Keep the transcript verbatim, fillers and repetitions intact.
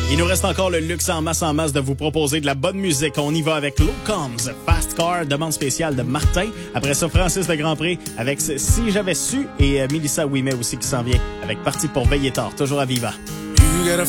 Il nous reste encore le luxe en masse en masse de vous proposer de la bonne musique. On y va avec Low Combs, Fast Car, demande spéciale de Martin. Après ça, Francis de Grandpré avec Si j'avais su et euh, Mélissa Ouimet aussi qui s'en vient avec Parti pour veiller tard, toujours à Viva. You got a